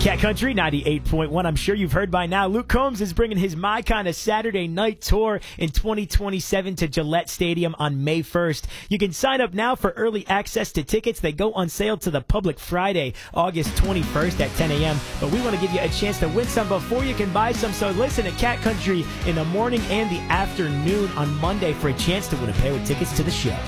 Cat Country 98.1. I'm sure you've heard by now. Luke Combs is bringing his My Kind of Saturday Night Tour in 2027 to Gillette Stadium on May 1st. You can sign up now for early access to tickets. They go on sale to the public Friday, August 21st at 10 a.m. But we want to give you a chance to win some before you can buy some. So listen to Cat Country in the morning and the afternoon on Monday for a chance to win a pair of tickets to the show.